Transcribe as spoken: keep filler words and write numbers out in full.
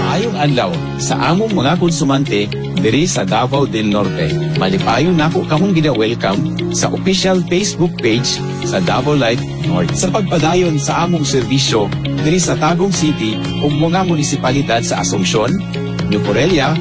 Maayong adlaw sa among mga konsumante diri sa Davao del Norte. Malipayon nako kamong gina-welcome sa official Facebook page sa Davao Light North. Sa pagpadayon sa among serbisyo diri sa Tagum City ug mga munisipalidad sa Asuncion, New Corelia,